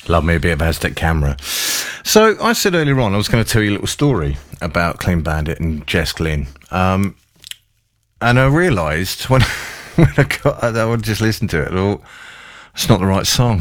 Love me a bit of Aztec Camera. So I said earlier on I was going to tell you a little story about Clean Bandit and Jess Glynne. And I realised when I would just listen to it, I thought, it's not the right song.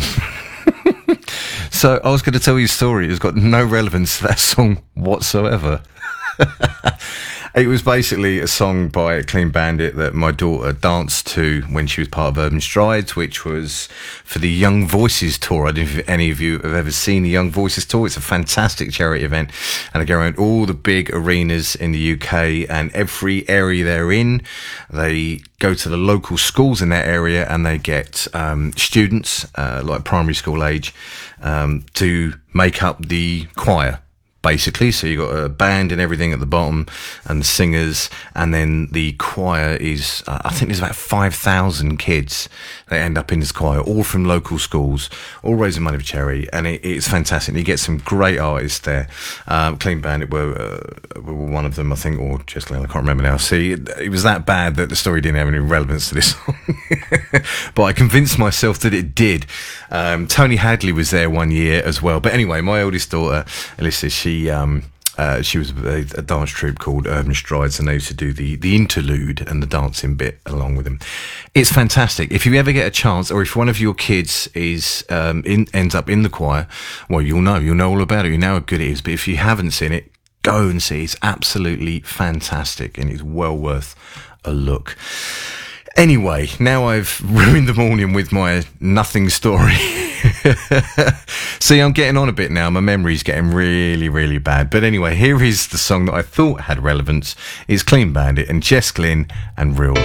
So I was going to tell you a story. It's got no relevance to that song whatsoever. It was basically a song by Clean Bandit that my daughter danced to when she was part of Urban Strides, which was for the Young Voices tour. I don't know if any of you have ever seen the Young Voices tour. It's a fantastic charity event, and they go around all the big arenas in the UK, and every area they're in, they go to the local schools in that area, and they get students, like primary school age, to make up the choir. Basically, so you got a band and everything at the bottom, and the singers, and then the choir is, I think there's about 5,000 kids that end up in this choir, all from local schools, all raising money for charity, and it's fantastic. You get some great artists there. Clean Bandit were one of them, I think, or Jess Glynne, I can't remember now. See, it was that bad that the story didn't have any relevance to this song, but I convinced myself that it did. Tony Hadley was there one year as well. But anyway, my oldest daughter, Alyssa, she was a dance troupe called Urban Strides, and they used to do the interlude and the dancing bit along with them. It's fantastic. If you ever get a chance, or if one of your kids is ends up in the choir, well, you'll know all about it. You know how good it is. But if you haven't seen it, go and see. It's absolutely fantastic, and it's well worth a look. Anyway, now I've ruined the morning with my nothing story. See, I'm getting on a bit now. My memory's getting really, really bad. But anyway, here is the song that I thought had relevance. It's Clean Bandit and Jess Glynne and Real.